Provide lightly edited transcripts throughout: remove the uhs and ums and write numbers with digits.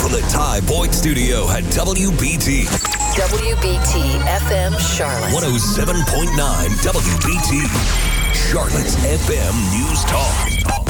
from the Ty Boyd Studio at WBT. WBT FM Charlotte. 107.9 WBT. Charlotte's FM News Talk.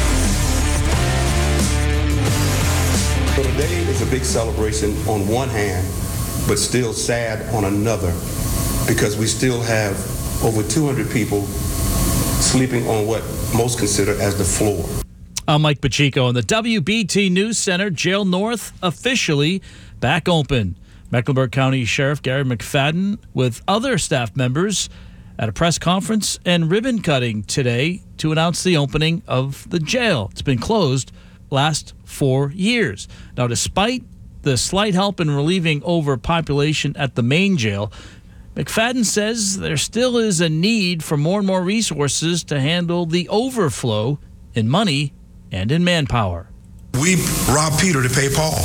So today is a big celebration on one hand, but still sad on another, because we still have over 200 people sleeping on what most consider as the floor. I'm Mike Pacheco in the WBT News Center. Jail North officially back open. Mecklenburg County Sheriff Gary McFadden with other staff members at a press conference and ribbon cutting today to announce the opening of the jail. It's been closed last 4 years. Now, despite the slight help in relieving overpopulation at the main jail, McFadden says there still is a need for more and more resources to handle the overflow in money and in manpower. We robbed Peter to pay Paul.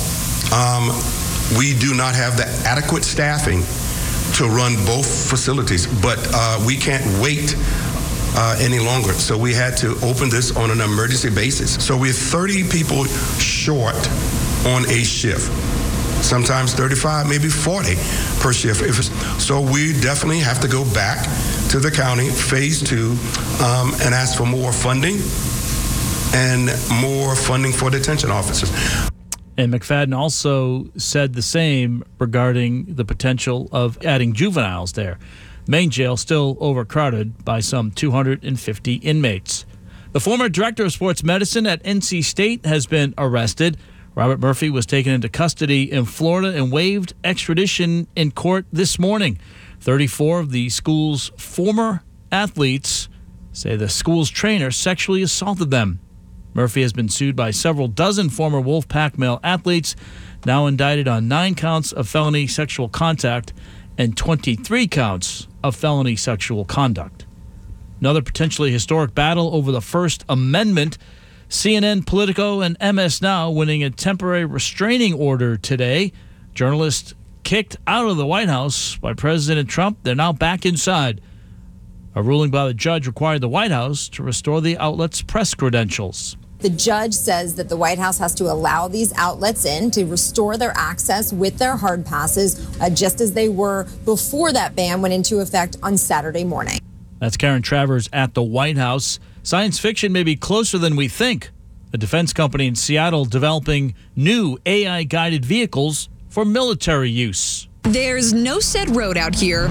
We do not have the adequate staffing to run both facilities, but we can't wait any longer. So we had to open this on an emergency basis. So we're 30 people short on a shift. Sometimes 35, maybe 40 per shift. So we definitely have to go back to the county, phase 2, and ask for more funding and more funding for detention officers. And McFadden also said the same regarding the potential of adding juveniles there. Main jail still overcrowded by some 250 inmates. The former director of sports medicine at NC State has been arrested. Robert Murphy was taken into custody in Florida and waived extradition in court this morning. 34 of the school's former athletes say the school's trainer sexually assaulted them. Murphy has been sued by several dozen former Wolfpack male athletes, now indicted on 9 counts of felony sexual contact and 23 counts of felony sexual conduct. Another potentially historic battle over the First Amendment. CNN, Politico, and MS Now winning a temporary restraining order today. Journalists kicked out of the White House by President Trump. They're now back inside. A ruling by the judge required the White House to restore the outlet's press credentials. The judge says that the White House has to allow these outlets in to restore their access with their hard passes, just as they were before that ban went into effect on Saturday morning. That's Karen Travers at the White House. Science fiction may be closer than we think. A defense company in Seattle developing new AI-guided vehicles for military use. There's no set road out here.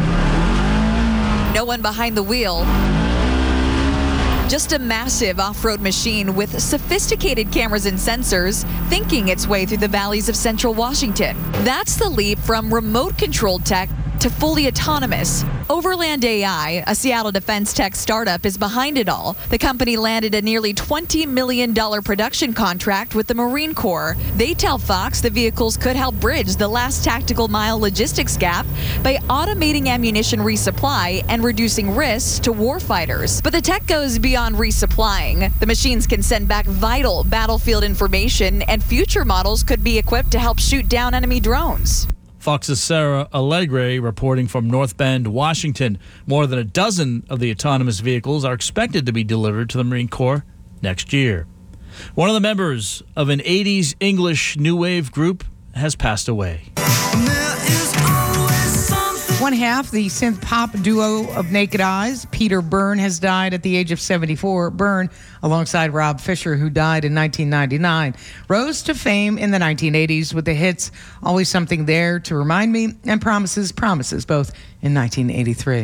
No one behind the wheel. Just a massive off-road machine with sophisticated cameras and sensors thinking its way through the valleys of central Washington. That's the leap from remote-controlled tech to fully autonomous. Overland AI, a Seattle defense tech startup, is behind it all. The company landed a nearly $20 million production contract with the Marine Corps. They tell Fox the vehicles could help bridge the last tactical mile logistics gap by automating ammunition resupply and reducing risks to warfighters. But the tech goes beyond resupplying. The machines can send back vital battlefield information, and future models could be equipped to help shoot down enemy drones. Fox's Sarah Allegre reporting from North Bend, Washington. More than a dozen of the autonomous vehicles are expected to be delivered to the Marine Corps next year. One of the members of an 80s English new wave group has passed away. One half, the synth pop duo of Naked Eyes, Peter Byrne, has died at the age of 74. Byrne, alongside Rob Fisher, who died in 1999, rose to fame in the 1980s with the hits Always Something There to Remind Me and Promises, Promises, both in 1983.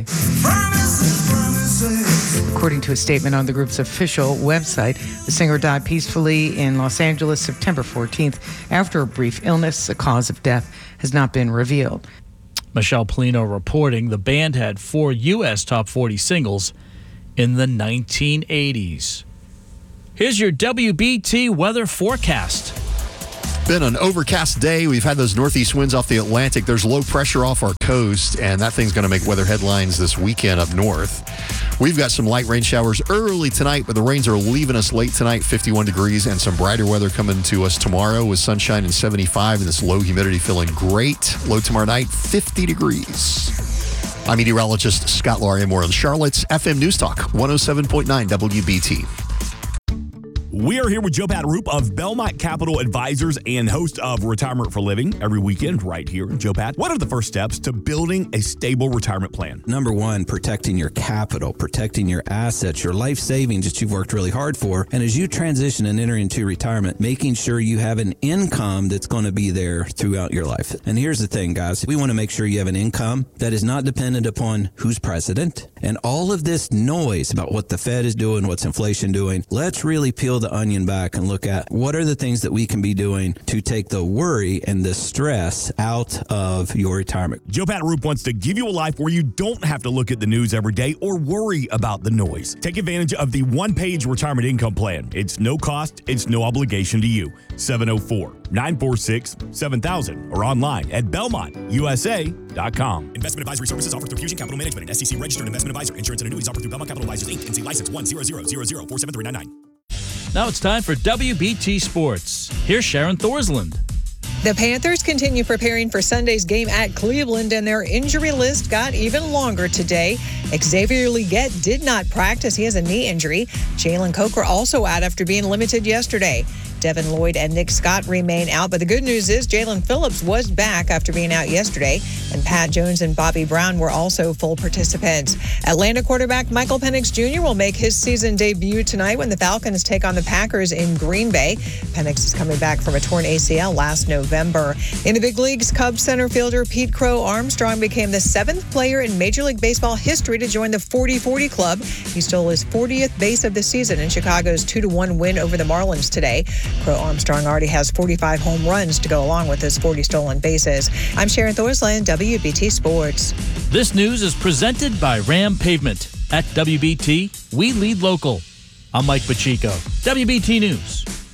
According to a statement on the group's official website, the singer died peacefully in Los Angeles September 14th after a brief illness. The cause of death has not been revealed. Michelle Polino reporting the band had 4 U.S. top 40 singles in the 1980s. Here's your WBT weather forecast. Been an overcast day. We've had those northeast winds off the Atlantic. There's low pressure off our coast, and that thing's going to make weather headlines this weekend up north. We've got some light rain showers early tonight, but the rains are leaving us late tonight, 51 degrees, and some brighter weather coming to us tomorrow with sunshine and 75, and this low humidity feeling great. Low tomorrow night, 50 degrees. I'm meteorologist Scott Laurier. More on Charlotte's FM News Talk, 107.9 WBT. We are here with Joe Pat Roop of Belmont Capital Advisors and host of Retirement for Living every weekend right here. Joe Pat, what are the first steps to building a stable retirement plan? Number one, protecting your capital, protecting your assets, your life savings that you've worked really hard for. And as you transition and enter into retirement, making sure you have an income that's going to be there throughout your life. And here's the thing, guys. We want to make sure you have an income that is not dependent upon who's president and all of this noise about what the Fed is doing, what's inflation doing. Let's really peel the onion back and look at what are the things that we can be doing to take the worry and the stress out of your retirement. Joe Pat Roop wants to give you a life where you don't have to look at the news every day or worry about the noise. Take advantage of the one-page retirement income plan. It's no cost, it's no obligation to you. 704-946-7000 or online at BelmontUSA.com. Investment advisory services offered through Fusion Capital Management, an SEC registered investment advisor. Insurance and annuities offered through Belmont Capital Advisors, Inc. NC license 10000047399. Now it's time for WBT Sports. Here's Sharon Thorsland. The Panthers continue preparing for Sunday's game at Cleveland, and their injury list got even longer today. Xavier Legette did not practice. He has a knee injury. Jalen Coker also out after being limited yesterday. Devin Lloyd and Nick Scott remain out, but the good news is Jalen Phillips was back after being out yesterday, and Pat Jones and Bobby Brown were also full participants. Atlanta quarterback Michael Penix Jr. will make his season debut tonight when the Falcons take on the Packers in Green Bay. Penix is coming back from a torn ACL last November. In the big leagues, Cubs center fielder Pete Crow Armstrong became the 7th player in Major League Baseball history to join the 40-40 club. He stole his 40th base of the season in Chicago's 2-1 win over the Marlins today. Crow Armstrong already has 45 home runs to go along with his 40 stolen bases. I'm Sharon Thorsland, WBT Sports. This news is presented by Ram Pavement. At WBT, we lead local. I'm Mike Pacheco, WBT News.